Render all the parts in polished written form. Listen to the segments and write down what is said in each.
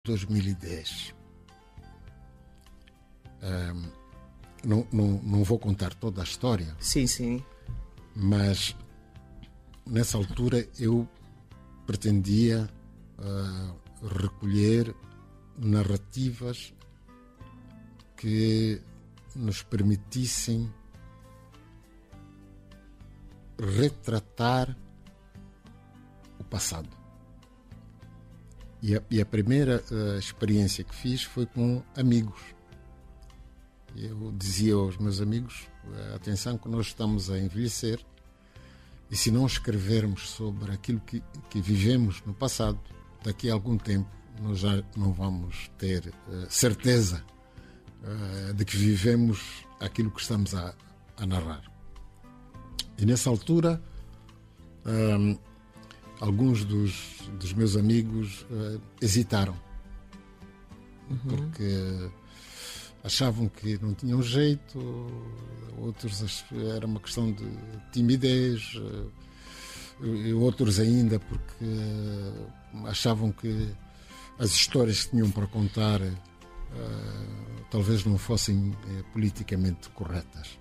2010. Não vou contar toda a história. Sim. Mas nessa altura eu pretendia recolher narrativas que nos permitissem retratar o passado. E a primeira experiência que fiz foi com amigos. Eu dizia aos meus amigos: atenção que nós estamos a envelhecer, e se não escrevermos sobre aquilo que vivemos no passado, daqui a algum tempo nós já não vamos ter certeza de que vivemos aquilo que estamos a narrar. E nessa altura, alguns dos meus amigos hesitaram, porque achavam que não tinham jeito, outros era uma questão de timidez, e outros ainda porque achavam que as histórias que tinham para contar talvez não fossem politicamente corretas.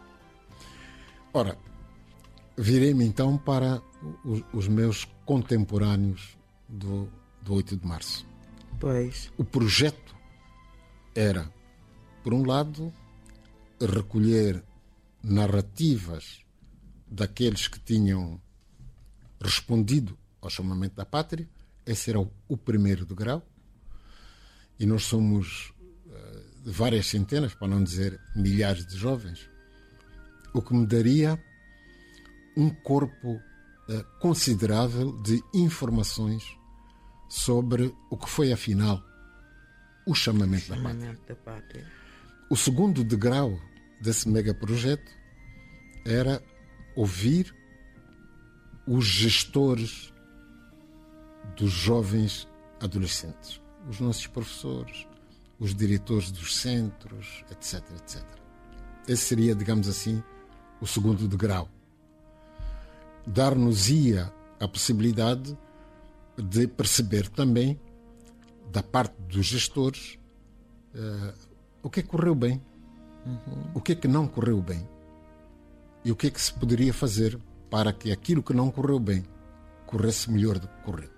Ora, virei-me então para os meus contemporâneos do 8 de março. Pois. O projeto era, por um lado, recolher narrativas daqueles que tinham respondido ao chamamento da pátria. Esse era o primeiro degrau. E nós somos várias centenas, para não dizer milhares de jovens, o que me daria um corpo considerável de informações sobre o que foi, afinal, o chamamento da pátria. O segundo degrau desse megaprojeto era ouvir os gestores dos jovens adolescentes, os nossos professores, os diretores dos centros, etc. Esse seria, digamos assim, o segundo degrau. Dar-nos-ia a possibilidade de perceber também, da parte dos gestores, o que é que correu bem, o que é que não correu bem e o que é que se poderia fazer para que aquilo que não correu bem corresse melhor do que correu.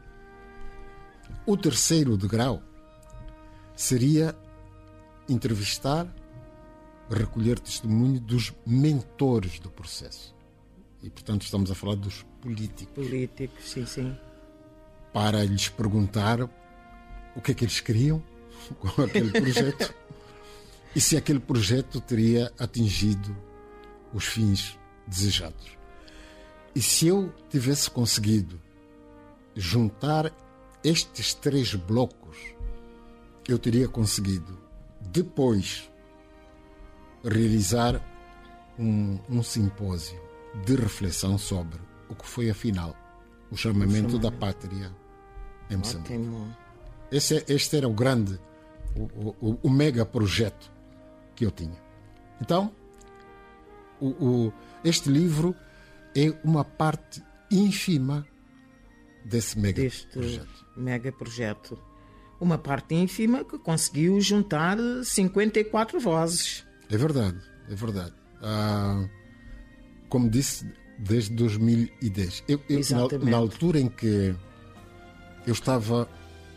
O terceiro degrau seria entrevistar, recolher testemunho dos mentores do processo. E, portanto, estamos a falar dos políticos. Políticos, sim. Para lhes perguntar o que é que eles queriam com aquele projeto e se aquele projeto teria atingido os fins desejados. E se eu tivesse conseguido juntar estes três blocos, eu teria conseguido depois realizar um simpósio de reflexão sobre o que foi, afinal, o chamamento da pátria em Moçambique. Este era o grande, o mega projeto que eu tinha. Então, este livro é uma parte ínfima desse mega projeto. Uma parte ínfima que conseguiu juntar 54 vozes. É verdade. Como disse, desde 2010. Na altura em que eu estava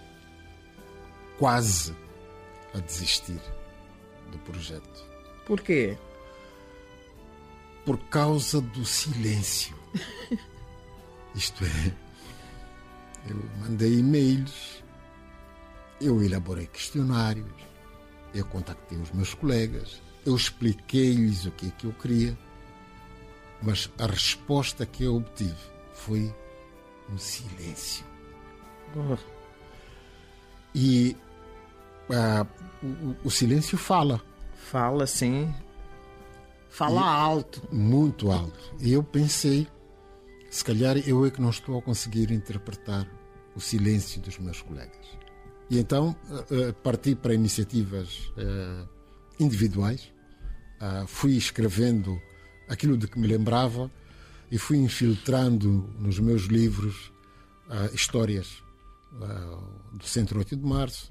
quase a desistir do projeto. Por quê? Por causa do silêncio. Isto é, eu mandei e-mails, eu elaborei questionários, eu contactei os meus colegas, eu expliquei-lhes o que é que eu queria, mas a resposta que eu obtive foi um silêncio. E o silêncio fala. Fala, sim. Fala alto. Muito alto. E eu pensei, se calhar eu é que não estou a conseguir interpretar o silêncio dos meus colegas. E então parti para iniciativas individuais. Fui escrevendo aquilo de que me lembrava e fui infiltrando nos meus livros histórias do Centro 8 de Março,